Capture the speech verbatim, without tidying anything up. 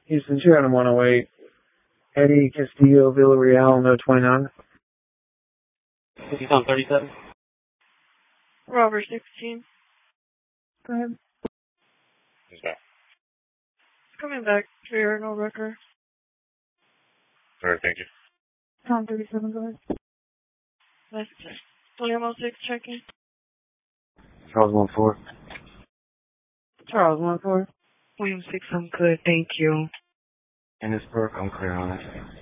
Houston two Adam one oh eight. Eddie Castillo, Villarreal, no twenty-nine. He's on thirty-seven. Robert sixteen. Go ahead. Who's that? Coming back to your no record. Alright, thank you. Tom thirty-seven, go ahead. That's William oh six checking. Charles one four. Charles one four. William six, I'm good, thank you. And it's Burke, I'm clear on it.